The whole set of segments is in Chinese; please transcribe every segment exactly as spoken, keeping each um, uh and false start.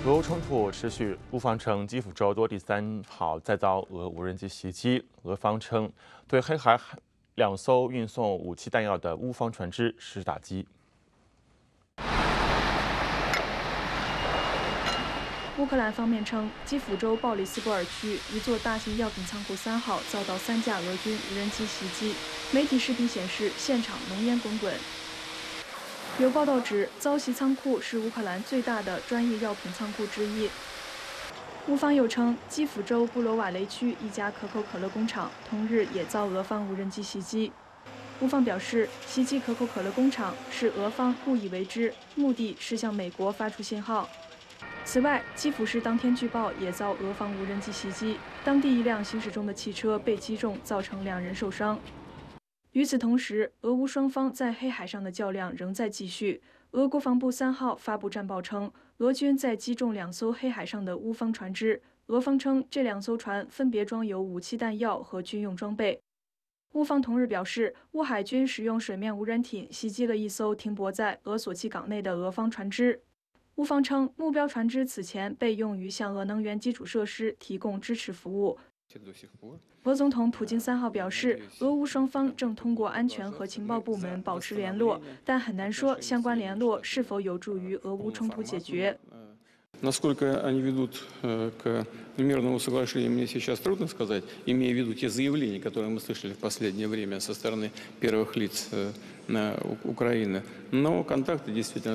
俄乌冲突持续，乌方称基辅州多地三号再遭俄无人机袭击，俄方称对黑海两艘运送武器弹药的乌方船只实施打击。 乌克兰方面称，基辅州鲍里斯波尔区一座大型药品仓库三号遭到三架俄军无人机袭击，媒体视频显示现场浓烟滚滚。 有报道指，遭袭仓库是乌克兰最大的专业药品仓库之一。乌方又称，基辅州布罗瓦雷区一家可口可乐工厂同日也遭俄方无人机袭击。乌方表示，袭击可口可乐工厂是俄方故意为之，目的是向美国发出信号。此外，基辅市当天据报也遭俄方无人机袭击，当地一辆行驶中的汽车被击中，造成两人受伤。 与此同时，俄乌双方在黑海上的较量仍在继续。俄国防部三号发布战报称，俄军在击中两艘黑海上的乌方船只。俄方称，这两艘船分别装有武器弹药和军用装备。乌方同日表示，乌海军使用水面无人艇袭击了一艘停泊在俄索契港内的俄方船只。乌方称，目标船只此前被用于向俄能源基础设施提供支持服务。 俄总统普京三号表示，俄乌双方正通过安全和情报部门保持联络，但很难说相关联络是否有助于俄乌冲突解决。 Насколько они ведут к мирному соглашению, мне сейчас трудно сказать, имея в виду те заявления, которые мы слышали в последнее время со стороны первых лиц Украины. Но контакты действительно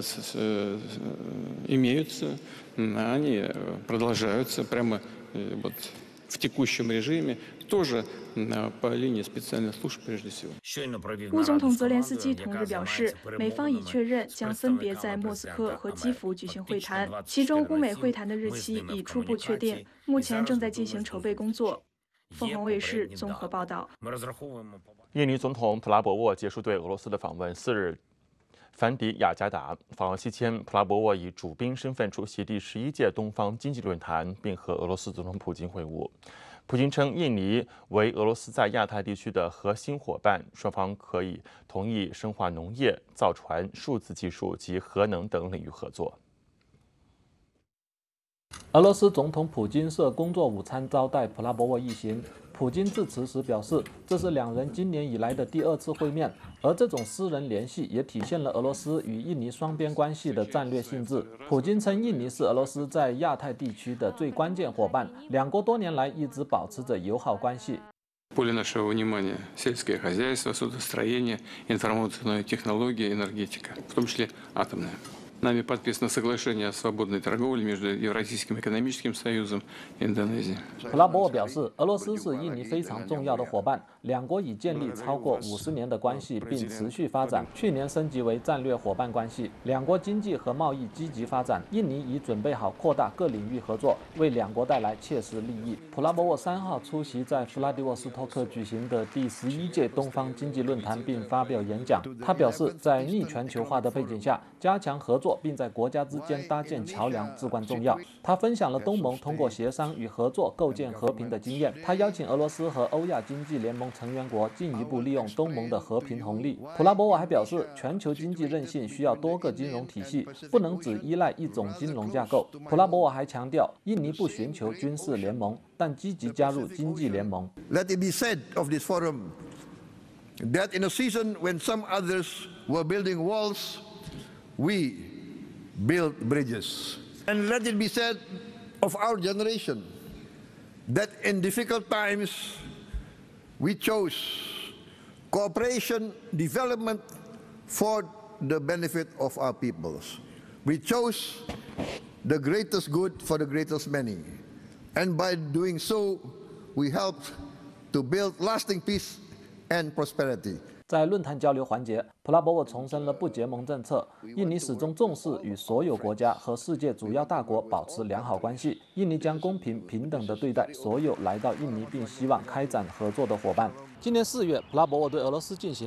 имеются, они продолжаются прямо вот в текущем режиме, тоже по линии специальных служб прежде всего. 乌总统泽连斯基同日表示，美方已确认将分别在莫斯科和基辅举行会谈，其中乌美会谈的日期已初步确定，目前正在进行筹备工作。凤凰卫视综合报道。 印尼总统普拉博沃结束对俄罗斯的访问，四日返抵雅加达。访问期间，普拉博沃以主宾身份出席第十一届东方经济论坛，并和俄罗斯总统普京会晤。 普京称，印尼为俄罗斯在亚太地区的核心伙伴，双方可以同意深化农业、造船、数字技术及核能等领域合作。 俄罗斯总统普京设工作午餐招待普拉博沃一行。普京致辞时表示，这是两人今年以来的第二次会面，而这种私人联系也体现了俄罗斯与印尼双边关系的战略性质。普京称，印尼是俄罗斯在亚太地区的最关键伙伴，两国多年来一直保持着友好关系。 Поле нашего внимания сельское хозяйство, судостроение, информационные технологии, энергетика, в том числе атомная. Нами подписано соглашение о свободной торговле между Евразийским экономическим союзом и Индонезией. 普拉博沃表示，俄罗斯是印尼非常重要的伙伴，两国已建立超过五十年的关系，并持续发展。去年升级为战略伙伴关系，两国经济和贸易积极发展。印尼已准备好扩大各领域合作，为两国带来切实利益。普拉博沃三号出席在弗拉迪沃斯托克举行的第十一届东方经济论坛，并发表演讲。他表示，在逆全球化的背景下，加强合作。 并在国家之间搭建桥梁至关重要。他分享了东盟通过协商与合作构建和平的经验。他邀请俄罗斯和欧亚经济联盟成员国进一步利用东盟的和平红利。普拉博沃还表示，全球经济韧性需要多个金融体系，不能只依赖一种金融架构。普拉博沃还强调，印尼不寻求军事联盟，但积极加入经济联盟。 Let it be said of this forum that in a season when some others were building walls, we build bridges. And let it be said of our generation that in difficult times we chose cooperation, development for the benefit of our peoples. We chose the greatest good for the greatest many. And by doing so, we helped to build lasting peace and prosperity. 在论坛交流环节，普拉博沃重申了不结盟政策。印尼始终重视与所有国家和世界主要大国保持良好关系。印尼将公平平等地对待所有来到印尼并希望开展合作的伙伴。今年四月，普拉博沃对俄罗斯进行